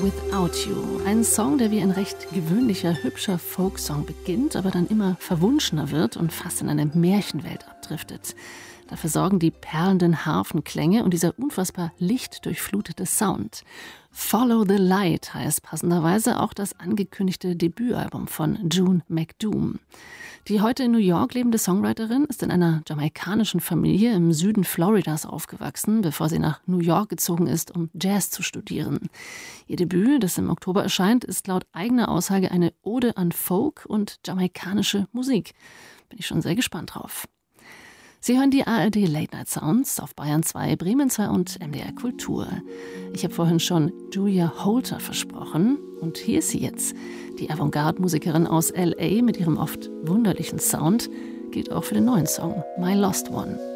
Without You. Ein Song, der wie ein recht gewöhnlicher, hübscher Folksong beginnt, aber dann immer verwunschener wird und fast in eine Märchenwelt abdriftet. Dafür sorgen die perlenden Harfenklänge und dieser unfassbar lichtdurchflutete Sound. Follow the Light heißt passenderweise auch das angekündigte Debütalbum von June McDoom. Die heute in New York lebende Songwriterin ist in einer jamaikanischen Familie im Süden Floridas aufgewachsen, bevor sie nach New York gezogen ist, um Jazz zu studieren. Ihr Debüt, das im Oktober erscheint, ist laut eigener Aussage eine Ode an Folk und jamaikanische Musik. Bin ich schon sehr gespannt drauf. Sie hören die ARD Late Night Sounds auf Bayern 2, Bremen 2 und MDR Kultur. Ich habe vorhin schon Julia Holter versprochen und hier ist sie jetzt. Die Avantgarde-Musikerin aus L.A. mit ihrem oft wunderlichen Sound gilt auch für den neuen Song My Lost One.